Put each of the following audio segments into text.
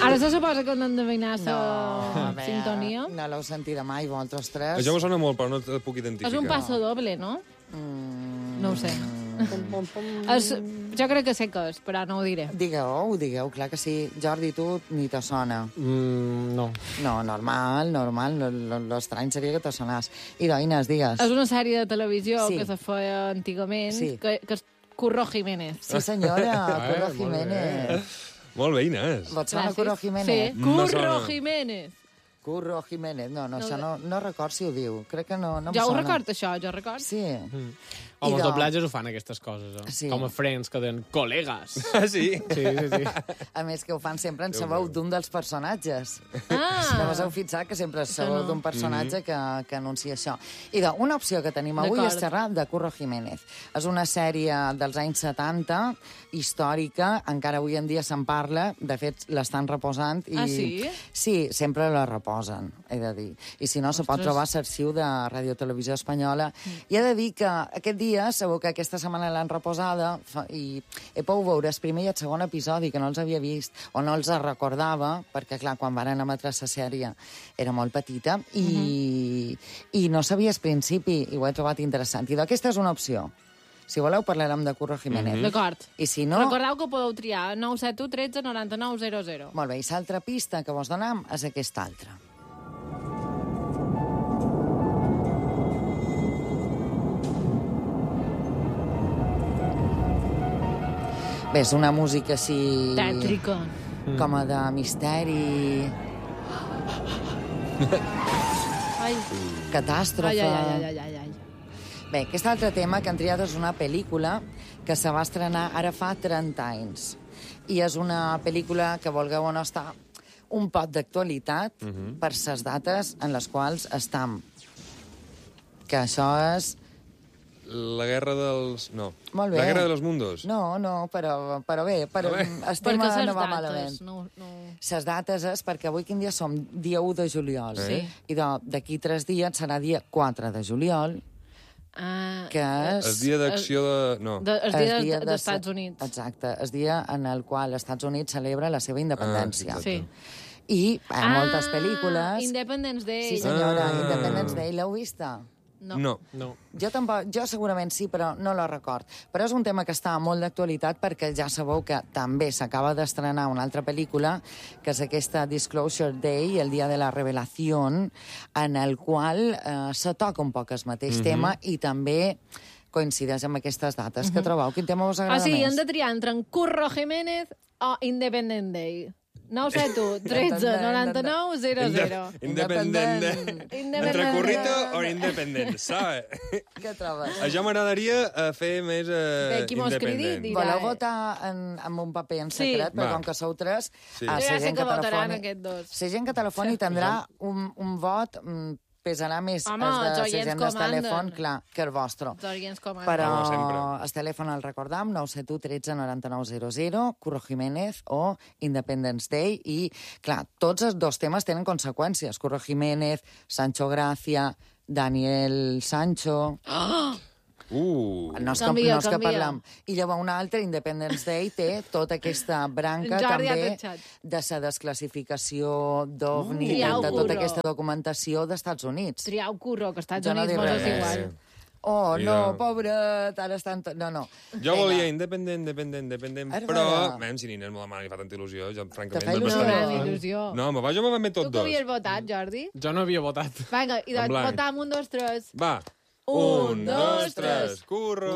Ara se suposa que hem d'endevinar la sintonia. No l'heu sentida mai, vosaltres tres. Això me sona molt, però no et puc identificar. És un passo doble, no? No ho sé. Jo crec que sé què és, però no ho diré. Digueu, clar que sí. Jordi, tu ni te sona. No. No, normal. L'estrany seria que te sonàs. I Inés, digues. És una sèrie de televisió que se feia antigament, que és Curro Jiménez. Sí, senyora, Curro Jiménez. Molt bé, Inés. Et sona Curro Jiménez? Sí, Curro Jiménez. Curro Jiménez. No, això no record si ho diu. Crec que no em sona. Jo ho record, això, jo record. Sí. Home, els doblatges ho fan, aquestes coses. Sí. Com a Friends, que deien col·legues. Ah, sí? Sí. A més, que ho fan sempre en sabeu d'un dels personatges. Ah! No us heu fixat que sempre sabeu d'un personatge que anuncia això. I una opció que tenim avui és xerrar de Curro Jiménez. És una sèrie dels anys 70, històrica, encara avui en dia se'n parla, de fet l'estan reposant. Ah, sí? Sí, sempre la reposen, he de dir. I si no, se pot trobar a l'arxiu de Radio Televisió Espanyola. I he de dir que aquest dia, sabeu que aquesta setmana l'han reposada i he pogut veure el primer i el segon episodi, que no els havia vist o no els recordava, perquè, clar, quan van emetre la sèrie era molt petita i no sabia al principi i ho he trobat interessant. I aquesta és una opció. Si voleu, parlarem de Curro Jiménez. D'acord. I si no... Recordeu que podeu triar 971 13 99 00. Molt bé, i l'altra pista que vos donem és aquesta altra. Bé, és una música així... Tètrica. Com a de misteri... Ai. Catàstrofe... Ai. Bé, aquest altre tema que han triat és una pel·lícula que se va estrenar ara fa 30 anys. I és una pel·lícula que, vulgueu o no, està un pot d'actualitat per les dates en les quals estem. Que això és... La guerra dels... No. Molt bé. La guerra de los mundos. No, però bé, el tema no va malament. Les dates és perquè avui quin dia som? Dia 1 de juliol. Sí. I d'aquí 3 dies serà dia 4 de juliol, que és... El dia d'acció de... No. El dia dels Estats Units. Exacte, el dia en el qual els Estats Units celebra la seva independència. Sí. I hi ha moltes pel·lícules... Independence Day. Sí, senyora, Independence Day. L'heu vista? No. Jo segurament sí, però no la record. Però és un tema que està molt d'actualitat perquè ja sabeu que també s'acaba d'estrenar una altra pel·lícula, que és aquesta Disclosure Day, el dia de la revelació, en el qual se toca un poc el mateix tema i també coincideix amb aquestes dates. Què trobeu? Quin tema us agrada més? Hem de triar entre en Curro Jiménez o Independent Day. 971 13 99 00. Independent. Entre currito o independent, sabe? Què trobes? A jo m'agradaria fer més qui mos cridi, independent. dirà. Voleu votar amb un paper en secret? Sí. Perquè com que sou 3... Sí. Jo ja sé que votaran aquests dos. La gent que telefoni tindrà un vot... pesarà més Home, els de els la oients gent del comanden. telèfon, clar, que el vostre. Els oients comanden. Però Home, sempre. el telèfon el recordam, 971 13 99 00, Curro Jiménez o Independence Day, i, clar, tots els dos temes tenen conseqüències. Curro Jiménez, Sancho Gracia, Daniel Sancho... No és que parlem. I llavors un altre, Independence Day, té tota aquesta branca també de la desclassificació d'OVNI, de tota aquesta documentació d'Estats Units. Triau Curro, que Estats Jo no Units dic mos res. és igual. Oh, Mira. no, pobret, ara estan... No. Jo volia independent, Ara però... va. Si n'hi molt mal, li fa tanta il·lusió, jo, Te francament... fa no il·lusió? m'estaré. Gran il·lusió. No, home, jo me tot Tu que dos. havies votat, Jordi? Jo no havia votat. Vinga, i En blanc. votam 1, 2, 3. Va. 1, 2, 3. Curro!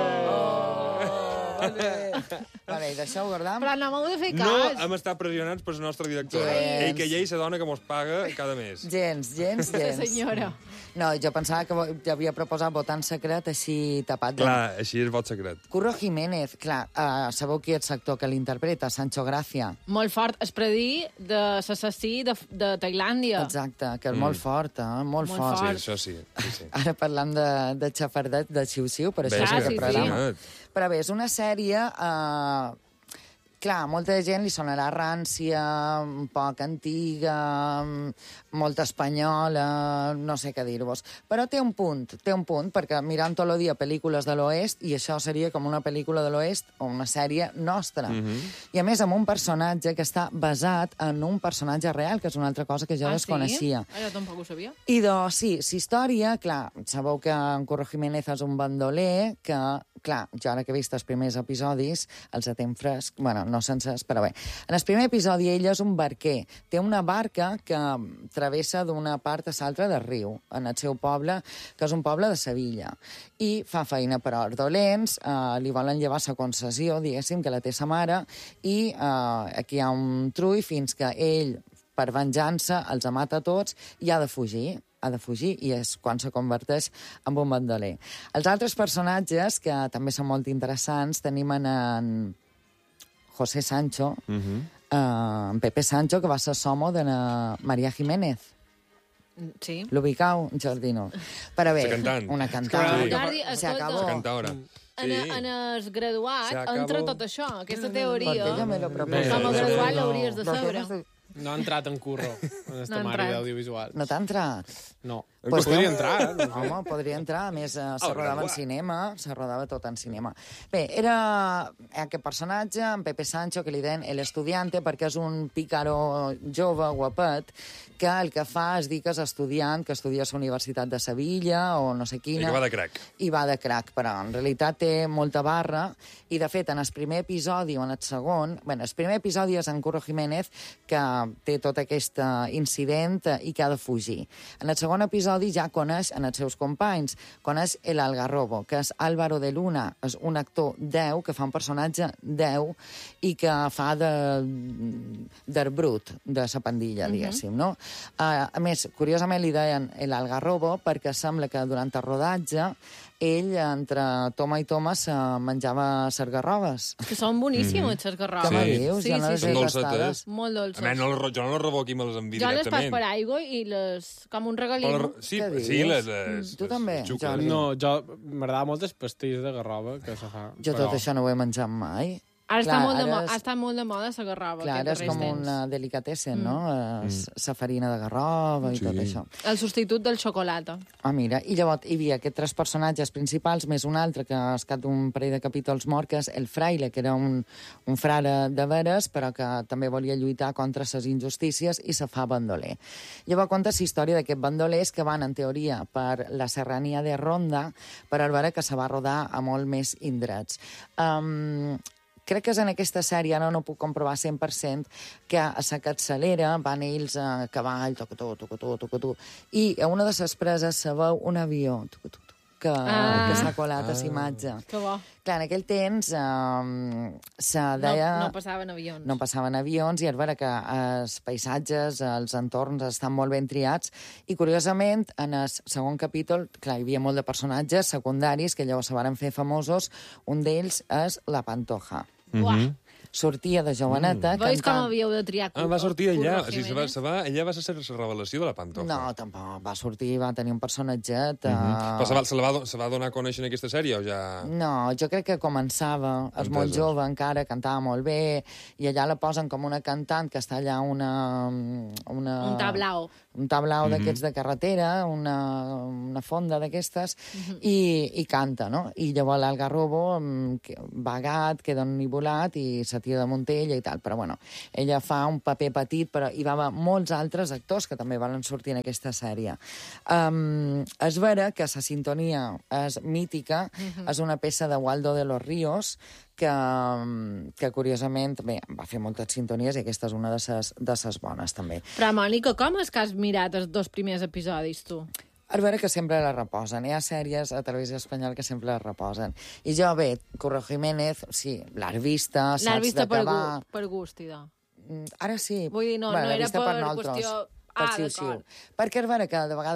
Vale, i d'això ho guardam? Però no m'heu de fer No cas. hem estat pressionats pel nostre director. Gens. Ell que ell la dona que mos paga cada mes. Gens. La senyora. No, jo pensava que havia proposat votar en secret així tapat. Clar, així és vot secret. Curro Jiménez, clar, sabeu qui és l'actor que l'interpreta? Sancho Gracia. Molt fort. Es predí de l'assassí de Tailàndia. Exacte, que és molt fort, molt fort. Sí, això sí. Ara parlam de xafardet, de xiu-xiu, per això Ves és que que sí, programa. sí. Però bé, és una sèrie Clar, molta gent li sonarà rància, un poc antiga, molt espanyola, no sé què dir-vos. Però té un punt, perquè mirant tot el dia pel·lícules de l'Oest, i això seria com una pel·lícula de l'Oest o una sèrie nostra. I a més, amb un personatge que està basat en un personatge real, que és una altra cosa que jo desconeixia. Ah, jo tampoc ho sabia. I doncs, sí, la història, clar, sabeu que en Curro Jiménez és un bandoler que, clar, jo ara que he vist els primers episodis, els de temps fresc, bueno, no sencers, però bé. En el primer episodi ell és un barquer. Té una barca que travessa d'una part a l'altra del riu, en el seu poble, que és un poble de Sevilla. I fa feina per a dolents, li volen llevar la concessió, diguéssim, que la té sa mare, i aquí hi ha un trull fins que ell, per venjança, els mata a tots i ha de fugir, i és quan se converteix en un bandoler. Els altres personatges, que també són molt interessants, tenim en José Sancho, en Pepe Sancho, que va ser somo de María Jiménez. Sí. L'ubicau, Jordino. Però bé, una cantant. Jordi, S'acabó. Cantadora. En el graduat entra tot això, aquesta teoria. Perquè jo me lo proposo. Com a graduat l'hauries de saber. No ha entrat en curro, en esta mare d'audiovisuals. No t'ha entrat? No. Pues podria entrar. Home, podria entrar. A més, se rodava en cinema, se rodava tot en cinema. Bé, era aquest personatge, en Pepe Sancho, que li deien el estudiante, perquè és un pícaro jove, guapet, que el que fa és dir que és estudiant, que estudia a la Universitat de Sevilla o no sé quina. I que va de crac. I va de crac, però en realitat té molta barra. I, de fet, en el primer episodi o en el segon... Bueno, el primer episodi és en Curro Jiménez, que té tot aquest incident i que ha de fugir. En el segon episodi ja coneix en els seus companys. Coneix l'Algarrobo, que és Álvaro de Luna, és un actor 10, que fa un personatge 10 i que fa del brut de la pandilla, diguéssim, no? A més, curiosament li deien l'Algarrobo perquè sembla que durant el rodatge ell, entre toma i toma, se menjava sargarrobes. Que són boníssimes, les garrobes. Què me dius? Sí, Jo no les Són he dolcetes. tastades. Molt dolces. A més, jo no les rebo aquí, me les envio Jo les pas directament. per aigua i com un regalino. Sí, Què sí, dius? les Tu també, xuques. Jordi? No, m'agrada molt els pastilles de garrova que se fa. Jo tot això no ho he menjat mai. Ara Clar, ha estat molt de moda la garrova. Clar, és com una delicatessen, no? La farina de garrova i tot això. El substitut del xocolata. Ah, mira, i llavors hi havia aquests tres personatges principals, més un altre que ha estat un parell de capítols morts, que és el fraile, que era un frare de veres, però que també volia lluitar contra les injustícies i se fa bandoler. Llavors conta la història d'aquests bandolers que van, en teoria, per la serrania de Ronda, per veure que se va rodar a molt més indrets. Crec que és en aquesta sèrie, ara no puc comprovar 100%, que a la capçalera van ells a cavall, tocotó, i a una de les preses se veu un avió, que s'ha colat a la imatge. Que bo. Clar, en aquell temps se deia... No passaven avions. No passaven avions, i és vera que els paisatges, els entorns estan molt ben triats, i curiosament, en el segon capítol, clar, hi havia molt de personatges secundaris que llavors se van fer famosos. Un d'ells és la Pantoja. Uah. Sortia de joveneta Veus com cantant... havíeu de triar? Va sortir allà. Curro O sigui, Jiménez? ella va ser la revelació de la Pantoja. No, tampoc. Va sortir, va tenir un personatget... Però se va donar a conèixer en aquesta sèrie o ja... No, jo crec que començava, és molt jove encara, cantava molt bé, i allà la posen com una cantant que està allà Un tablao. Un tablao d'aquests de carretera, una fonda d'aquestes, i canta, no? I llavors l'Algarrobo, vagat, queda ennivolat, i se tira damunt ella i tal. Però, bueno, ella fa un paper petit, però hi va haver molts altres actors que també van sortir en aquesta sèrie. És vera que la sintonia és mítica, és una peça de Waldo de los Ríos, que curiosament, bé, va fer moltes sintonies i aquesta és una de ses bones, també. Però, Mònica, com és que has mirat els dos primers episodis, tu? És vera que sempre la reposen. Hi ha sèries a Televisió Espanyola que sempre la reposen. I jo, bé, Curro Jiménez, sí, l'has vista, saps de què va... per gust, idò. Ara sí. Vull dir, no Bueno, era l'he vista per nosaltres. qüestió... Per xiu-xiu. Perquè és vera que de vegades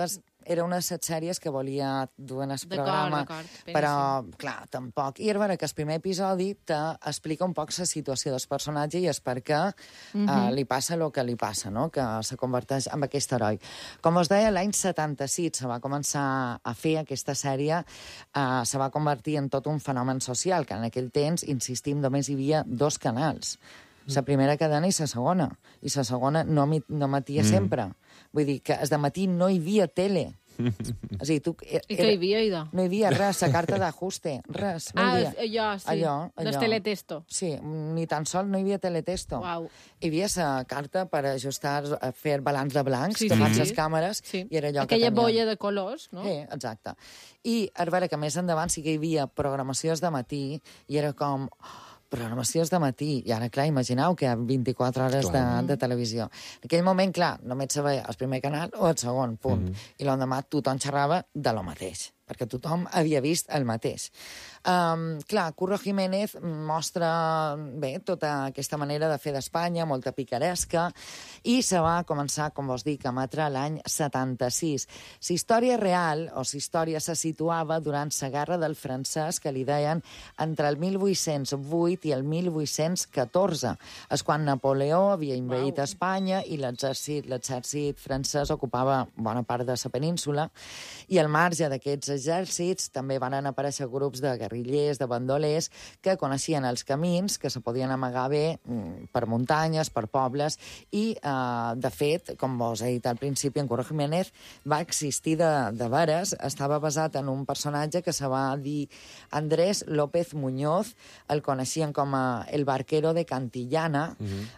era una de les sèries que volia dur en el programa, però, clar, tampoc. I és vera que el primer episodi t'explica un poc la situació del personatge i és per què li passa el que li passa, no? Que se converteix en aquest heroi. Com us deia, l'any 76 se va començar a fer aquesta sèrie, se va convertir en tot un fenomen social, que en aquell temps, insistim, només hi havia 2 canals. La primera cadena i la segona. I la segona no emetia sempre. Vull dir que de matí no hi havia tele. És a dir, I què hi havia, Ida? No hi havia res, la carta d'ajuste, res. No hi havia. Allò, sí. Allò. Del teletesto. Sí, ni tan sol no hi havia teletesto. Uau. Hi havia la carta per ajustar, fer balanç de blancs, que fan les càmeres, i era allò aquella que tenia. boia de colors, no? Sí, exacte. I és vera que més endavant sí que hi havia programacions de matí i era com... programacions de matí, i ara, clar, imagineu que hi ha 24 hores de televisió. En aquell moment, clar, només se veia el primer canal o el segon, punt. I l'endemà tothom xerrava de lo mateix, perquè tothom havia vist el mateix. Clar, Curro Jiménez mostra bé tota aquesta manera de fer d'Espanya, molta picaresca, i se va començar, com vos dic, a emetre l'any 76. La història real, o la història se situava durant la Guerra del Francès, que li deien entre el 1808 i el 1814. És quan Napoleó havia invaït Espanya i l'exèrcit francès ocupava bona part de la península, i al marge d'aquests exèrcits també van aparèixer grups de guerrillers, de bandolers, que coneixien els camins, que se podien amagar bé per muntanyes, per pobles, i, de fet, com vos he dit al principi, en Curro Jiménez va existir de veres, estava basat en un personatge que se va dir Andrés López Muñoz, el coneixien com el barquero de Cantillana,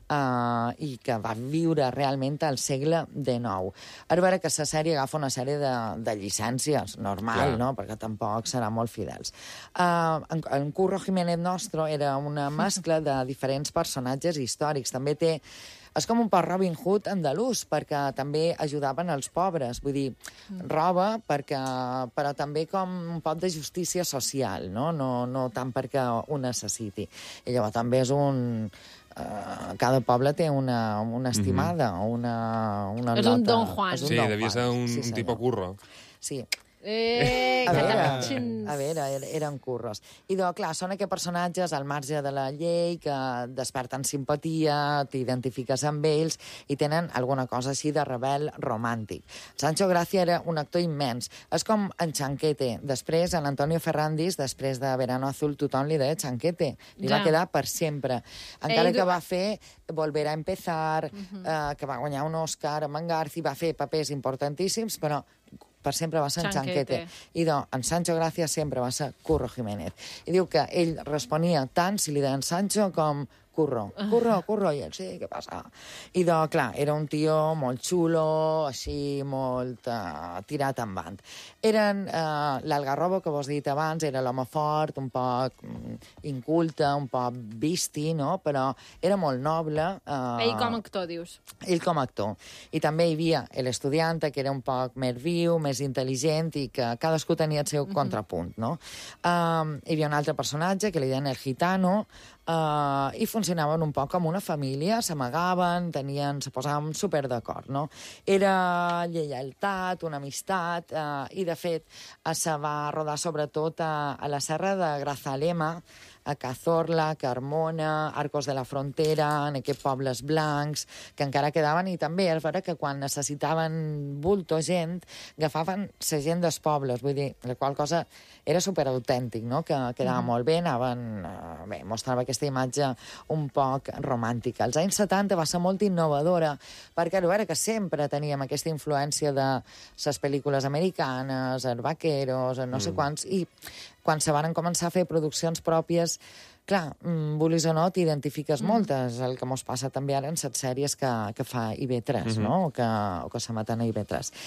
i que va viure realment al segle XIX. És vera que la sèrie agafa una sèrie de llicències, normal, no? Perquè tampoc serà molt fidels. En Curro Jiménez nostre era una mescla de diferents personatges històrics. També té... És com un poc Robin Hood andalús, perquè també ajudaven els pobres. Vull dir, roba, però també com un poc de justícia social, no? No tant perquè ho necessiti. I llavors també és un... cada poble té una estimada, una és un Don Juan. Sí, devia ser un tipus Curro. Sí. A veure, eren curros. I, clar, són aquests personatges al marge de la llei que desperten simpatia, t'identifiques amb ells i tenen alguna cosa així de rebel romàntic. Sancho Gracia era un actor immens. És com en Chanquete. Després, en Antonio Ferrandis, després de Verano Azul, tothom li deia Chanquete. Li va quedar per sempre. Encara que va fer Volver a empezar, que va guanyar un Òscar amb en Garci, va fer papers importantíssims, però per sempre va ser en Chanquete. I en Sancho Gracia sempre va ser Curro Jiménez. I diu que ell responia tant si li deien Sancho com Curro, i ell, sí, què passa? I clar, era un tio molt xulo, així, molt tirat endavant. Eren l'Algarrobo, que vos he dit abans, era l'home fort, un poc inculte, un poc visti, no? Però era molt noble. Ell com a actor, dius? Ell com a actor. I també hi havia l'Estudiante, que era un poc més viu, més intel·ligent, i que cadascú tenia el seu contrapunt, no? Hi havia un altre personatge, que li deien el Gitano, i funcionaven un poc com una família, s'amagaven, se posaven super d'acord, no? Era lleialtat, una amistat, i de fet se va rodar sobretot a la serra de Grazalema, a Cazorla, Carmona, Arcos de la Frontera, en aquests pobles blancs, que encara quedaven, i també és vera que quan necessitaven bulto gent, agafaven la gent dels pobles, vull dir, la qual cosa era superautèntic, no? Que quedava molt bé, mostrava aquesta imatge un poc romàntica. Als anys 70 va ser molt innovadora, perquè era que sempre teníem aquesta influència de les pel·lícules americanes, els vaqueros, no sé quants, i quan se van començar a fer produccions pròpies, clar, vulguis o no, t'identifiques moltes, el que mos passa també ara en les sèries que fa IB3, no? O que s'emeten a IB3.